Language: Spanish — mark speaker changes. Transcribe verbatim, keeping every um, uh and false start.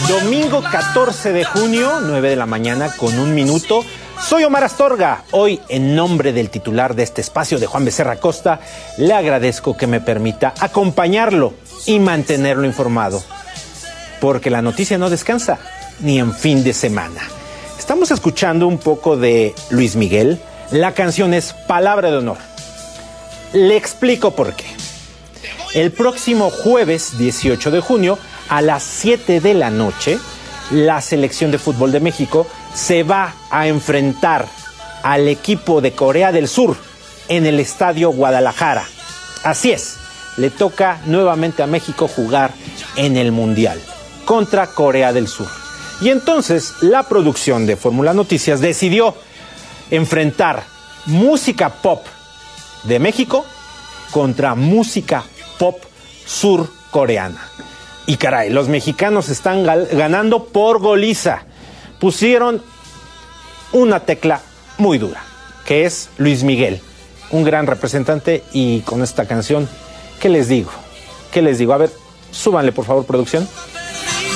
Speaker 1: Domingo catorce de junio, nueve de la mañana con un minuto. Soy Omar Astorga. Hoy, en nombre del titular de este espacio, de Juan Becerra Costa, le agradezco que me permita acompañarlo y mantenerlo informado. Porque la noticia no descansa, ni en fin de semana. Estamos escuchando un poco de Luis Miguel. La canción es Palabra de Honor. Le explico por qué. El próximo jueves dieciocho de junio, a las siete de la noche, la selección de fútbol de México se va a enfrentar al equipo de Corea del Sur en el Estadio Guadalajara. Así es, le toca nuevamente a México jugar en el Mundial contra Corea del Sur. Y entonces la producción de Fórmula Noticias decidió enfrentar música pop de México contra música pop surcoreana. Y caray, los mexicanos están ganando por goliza. Pusieron una tecla muy dura, que es Luis Miguel, un gran representante, y con esta canción, ¿qué les digo? ¿Qué les digo? A ver, súbanle por favor, producción.